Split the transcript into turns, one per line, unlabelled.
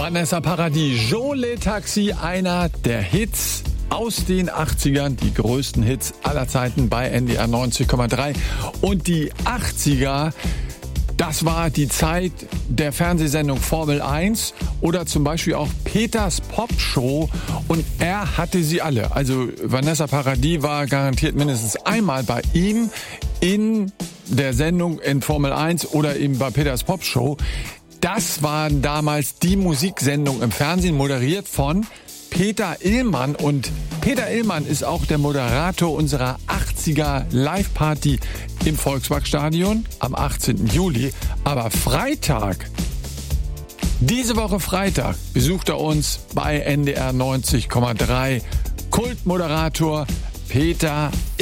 Vanessa Paradis, Jolie Taxi, einer der Hits aus den 80ern, die größten Hits aller Zeiten bei NDR 90,3. Und die 80er, das war die Zeit der Fernsehsendung Formel 1 oder zum Beispiel auch Peters Popshow, und er hatte sie alle. Also Vanessa Paradis war garantiert mindestens einmal bei ihm in der Sendung in Formel 1 oder eben bei Peters Popshow. Das waren damals die Musiksendung im Fernsehen, moderiert von Peter Illmann. Und Peter Illmann ist auch der Moderator unserer 80er Live-Party im Volksparkstadion am 18. Juli. Aber Freitag, diese Woche Freitag, besucht er uns bei NDR 90,3. Kultmoderator Peter